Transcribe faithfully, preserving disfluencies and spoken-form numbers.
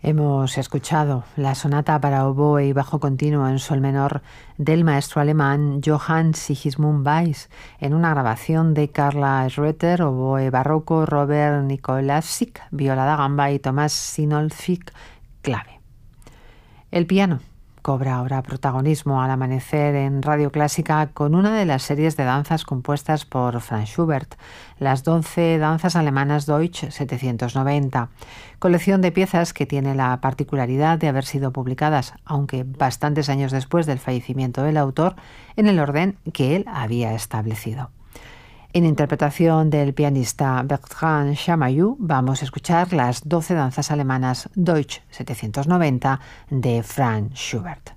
Hemos escuchado la sonata para oboe y bajo continuo en sol menor del maestro alemán Johann Sigismund Weiss, en una grabación de Carla Schroeter, oboe barroco, Robert Nikolasik, viola da gamba y Tomás Sinolfik, clave. El piano cobra ahora protagonismo al amanecer en Radio Clásica con una de las series de danzas compuestas por Franz Schubert, las doce danzas alemanas Deutsch setecientos noventa, colección de piezas que tiene la particularidad de haber sido publicadas, aunque bastantes años después del fallecimiento del autor, en el orden que él había establecido. En interpretación del pianista Bertrand Chamayou vamos a escuchar las doce danzas alemanas Deutsch setecientos noventa de Franz Schubert.